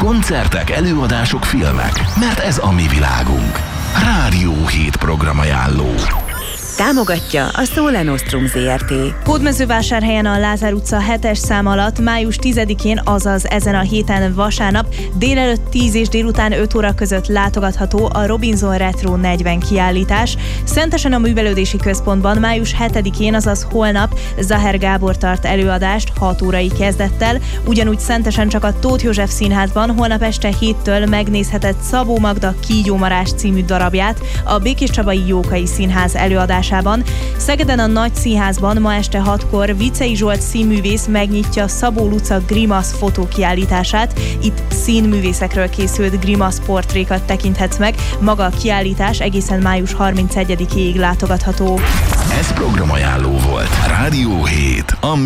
Koncertek, előadások, filmek, mert ez a mi világunk. Rádió 7 programajánló. Támogatja a Sole Nostrum Zrt. Hódmezővásárhelyen a Lázár utca 7-es szám alatt május 10-én, azaz ezen a héten vasárnap délelőtt 10 és délután 5 óra között látogatható a Robinson Retro 40 kiállítás. Szentesen a Művelődési Központban május 7-én, azaz holnap Zaher Gábor tart előadást 6 órai kezdettel. Ugyanúgy Szentesen csak a Tóth József Színházban holnap este 7-től megnézheted Szabó Magda Kígyómarás című darabját a Békés Csabai Jókai Színház előadásában. Szegeden a Nagy Színházban ma este 6-kor Vicei Zsolt színművész megnyitja Szabó Luca grimasz fotókiállítását. Itt színművészekről készült grimasz portrékat tekinthetsz meg. Maga a kiállítás egészen május 31-ig látogatható. Ez programajánló volt. Rádió 7.